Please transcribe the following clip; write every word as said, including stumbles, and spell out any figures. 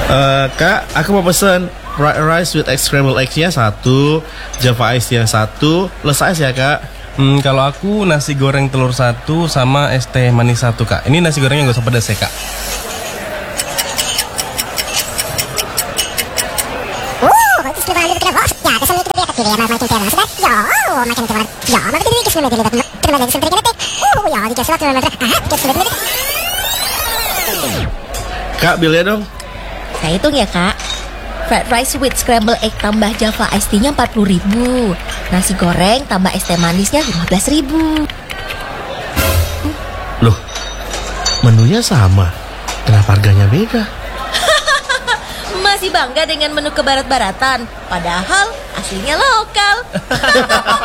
Eh, Kak, aku mau pesen fried rice with egg scrambled eggs-nya satu, Java Ice yang satu, less ice ya Kak. Hmm, kalau aku nasi goreng telur satu sama es teh manis satu, Kak. Ini nasi gorengnya gak usah pedas ya, Kak. Kak, bilnya dong. Saya hitung ya kak. Fried rice with scrambled egg tambah Java Ice Tea-nya empat puluh ribu. Nasi goreng tambah es teh manisnya lima belas ribu. Loh, menunya sama. Kenapa harganya beda? Masih bangga dengan menu kebarat-baratan, padahal aslinya lokal.